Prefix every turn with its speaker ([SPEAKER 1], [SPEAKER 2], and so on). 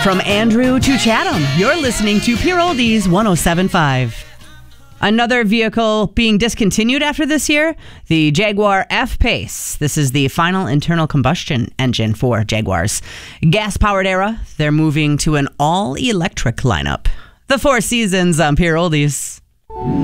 [SPEAKER 1] From Andrew to Chatham, you're listening to Pure Oldies 107.5. Another vehicle being discontinued after this year, the Jaguar F-Pace. This is the final internal combustion engine for Jaguars. Gas-powered era, they're moving to an all-electric lineup. The Four Seasons on Pure Oldies.